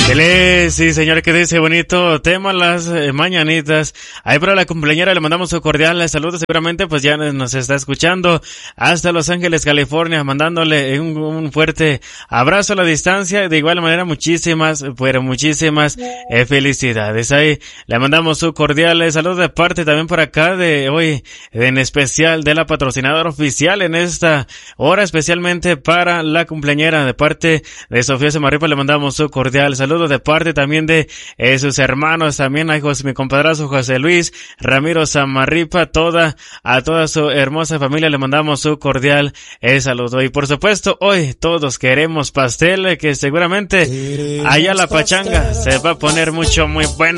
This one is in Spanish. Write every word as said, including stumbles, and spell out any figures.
Dele, sí, señor, que dice bonito tema las eh, mañanitas. Ahí para la cumpleañera le mandamos un cordial saludo, seguramente pues ya nos está escuchando hasta Los Ángeles, California, mandándole un, un fuerte abrazo a la distancia. De igual manera, muchísimas, pero muchísimas eh, felicidades. Ahí le mandamos un cordial saludo de parte también por acá de hoy, en especial de la patrocinadora oficial en esta hora, especialmente para la cumpleañera, de parte de Sofía Samarripa le mandamos un cordial saludo. De parte también de eh, sus hermanos, también a mi compadrazo José Luis Ramiro Samarripa, toda, a toda su hermosa familia le mandamos su cordial eh, saludo. Y por supuesto, hoy todos queremos pastel, eh, que seguramente allá la pachanga se va a poner mucho, muy bueno.